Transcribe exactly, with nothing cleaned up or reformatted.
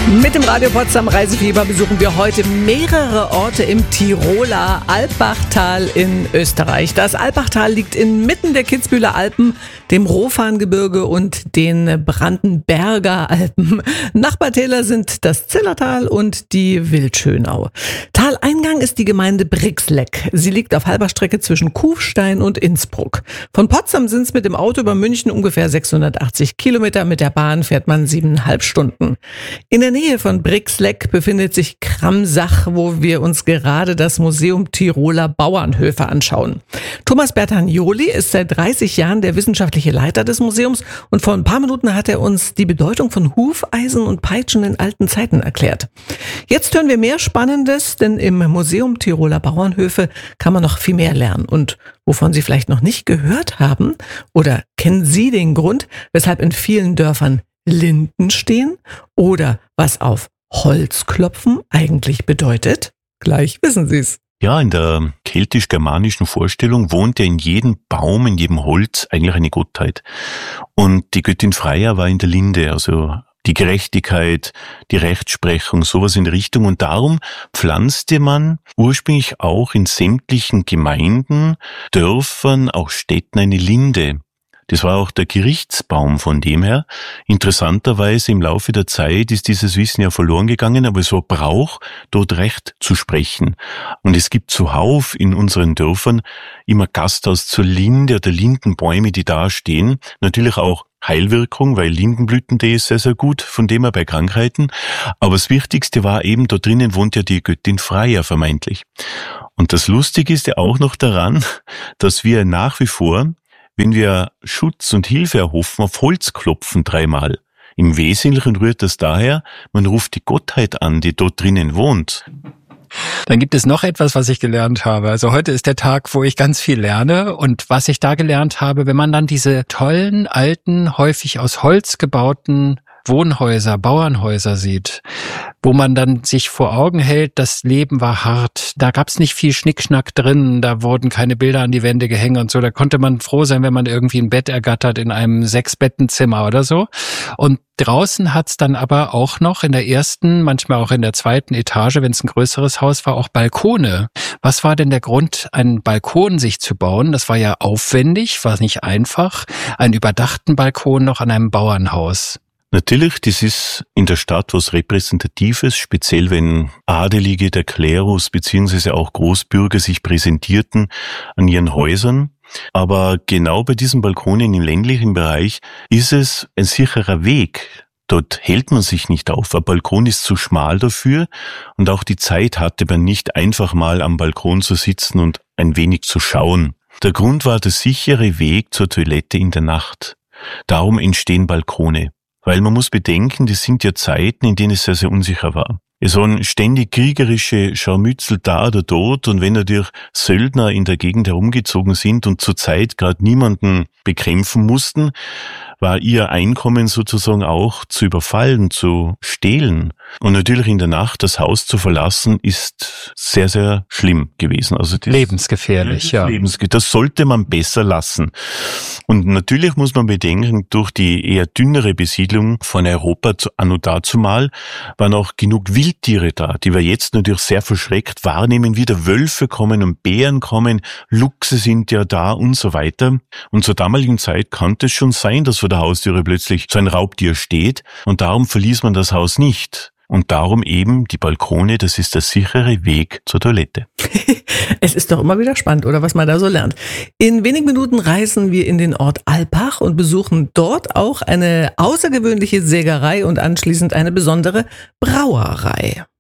Mit dem Radio Potsdam Reisefieber besuchen wir heute mehrere Orte im Tiroler Alpbachtal in Österreich. Das Alpbachtal liegt inmitten der Kitzbüheler Alpen, dem Rofangebirge und den Brandenberger Alpen. Nachbartäler sind das Zillertal und die Wildschönau. Taleingang ist die Gemeinde Brixleck. Sie liegt auf halber Strecke zwischen Kufstein und Innsbruck. Von Potsdam sind es mit dem Auto über München ungefähr sechshundertachtzig Kilometer. Mit der Bahn fährt man siebeneinhalb Stunden. In der Nähe von Brixleck befindet sich Kramsach, wo wir uns gerade das Museum Tiroler Bauernhöfe anschauen. Thomas Bertagnoli ist seit dreißig Jahren der wissenschaftliche Leiter des Museums und vor ein paar Minuten hat er uns die Bedeutung von Hufeisen und Peitschen in alten Zeiten erklärt. Jetzt hören wir mehr Spannendes, denn im Museum Tiroler Bauernhöfe kann man noch viel mehr lernen. Und wovon Sie vielleicht noch nicht gehört haben, oder kennen Sie den Grund, weshalb in vielen Dörfern Linden stehen oder was auf Holzklopfen eigentlich bedeutet? Gleich wissen Sie es. Ja, in der keltisch-germanischen Vorstellung wohnt ja in jedem Baum, in jedem Holz eigentlich eine Gottheit. Und die Göttin Freya war in der Linde, also die Gerechtigkeit, die Rechtsprechung, sowas in der Richtung. Und darum pflanzte man ursprünglich auch in sämtlichen Gemeinden, Dörfern, auch Städten eine Linde. Das war auch der Gerichtsbaum von dem her. Interessanterweise im Laufe der Zeit ist dieses Wissen ja verloren gegangen, aber es war Brauch, dort Recht zu sprechen. Und es gibt zuhauf in unseren Dörfern immer Gasthaus zur Linde oder Lindenbäume, die da stehen. Natürlich auch Heilwirkung, weil Lindenblütentee ist sehr, sehr gut, von dem her bei Krankheiten. Aber das Wichtigste war eben, da drinnen wohnt ja die Göttin Freya vermeintlich. Und das Lustige ist ja auch noch daran, dass wir nach wie vor, wenn wir Schutz und Hilfe erhoffen, auf Holz klopfen dreimal. Im Wesentlichen rührt das daher, man ruft die Gottheit an, die dort drinnen wohnt. Dann gibt es noch etwas, was ich gelernt habe. Also heute ist der Tag, wo ich ganz viel lerne. Und was ich da gelernt habe, wenn man dann diese tollen, alten, häufig aus Holz gebauten Wohnhäuser, Bauernhäuser sieht, wo man dann sich vor Augen hält, das Leben war hart. Da gab's nicht viel Schnickschnack drin, da wurden keine Bilder an die Wände gehängt und so. Da konnte man froh sein, wenn man irgendwie ein Bett ergattert in einem Sechs-Betten-Zimmer oder so. Und draußen hat's dann aber auch noch in der ersten, manchmal auch in der zweiten Etage, wenn es ein größeres Haus war, auch Balkone. Was war denn der Grund, einen Balkon sich zu bauen? Das war ja aufwendig, war nicht einfach. Einen überdachten Balkon noch an einem Bauernhaus. Natürlich, das ist in der Stadt was Repräsentatives, speziell wenn Adelige, der Klerus beziehungsweise auch Großbürger sich präsentierten an ihren Häusern. Aber genau bei diesen Balkonen im ländlichen Bereich ist es ein sicherer Weg. Dort hält man sich nicht auf. Ein Balkon ist zu schmal dafür und auch die Zeit hatte man nicht, einfach mal am Balkon zu sitzen und ein wenig zu schauen. Der Grund war der sichere Weg zur Toilette in der Nacht. Darum entstehen Balkone. Weil man muss bedenken, das sind ja Zeiten, in denen es sehr, sehr unsicher war. Es waren ständig kriegerische Scharmützel da oder dort und wenn natürlich Söldner in der Gegend herumgezogen sind und zur Zeit gerade niemanden bekämpfen mussten, war ihr Einkommen sozusagen auch zu überfallen, zu stehlen. Und natürlich in der Nacht das Haus zu verlassen, ist sehr, sehr schlimm gewesen. Also das lebensgefährlich, ja. Lebensge- das sollte man besser lassen. Und natürlich muss man bedenken, durch die eher dünnere Besiedlung von Europa anno dazumal waren auch genug Wildtiere da, die wir jetzt natürlich sehr verschreckt wahrnehmen. Wieder Wölfe kommen und Bären kommen, Luchse sind ja da und so weiter. Und zur damaligen Zeit konnte es schon sein, dass vor der Haustüre plötzlich so ein Raubtier steht und darum verließ man das Haus nicht. Und darum eben die Balkone, das ist der sichere Weg zur Toilette. Es ist doch immer wieder spannend, oder was man da so lernt. In wenigen Minuten reisen wir in den Ort Alpbach und besuchen dort auch eine außergewöhnliche Sägerei und anschließend eine besondere Brauerei.